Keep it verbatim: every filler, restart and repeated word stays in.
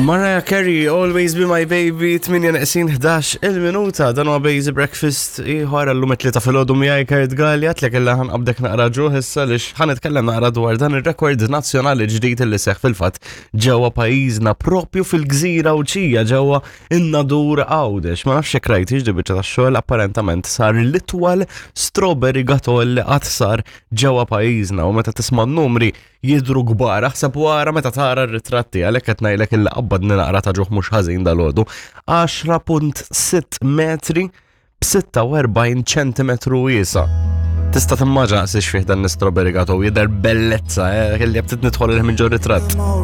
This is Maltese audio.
Mariah Carey, Always Be My Baby, tminja naqsin ħdax il-minuta, dan huwa Basic Breakfast ieħor llum it-tlieta filgħodu miegħi Kurt Galli għatlek illa ħanqabdek naqra ġuħ issa lix ħanitkellem naqra dwar dan ir-rekord nazzjonali ġdid li seħħ fil-fatt ġewwa pajjiżna propju fil-Gżira Uċija ġewwa in-Nadur Għawdex. Ma nafx jekk rajtix di biċċa tax-xogħol apparentament sar l-itwal strawberry gatol li qatt sar ġewwa pajjiżna u meta tisma' n-numri jidru kbar, aħseb wara meta tara r-ritratti għalhekk qed ngħidlek illa qabad naqra ta' ġuħ mhux ħażin dalgħodu. għaxra punt sitt metri b'sitta u erbgħin ċentimetru wiesa'. Tista' timmaġa x'fih dan l-strawberry gatto jidher bellezza, eh, kelli btit nidħol il minn ġo ritratt.